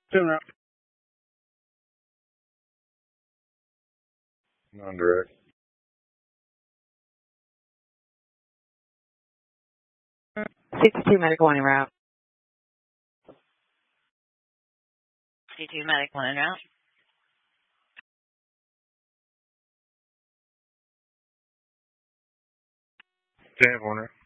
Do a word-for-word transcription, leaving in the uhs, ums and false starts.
Turn around. Non-direct. sixty-two medical one en route. sixty-two medical en route. ten, one route.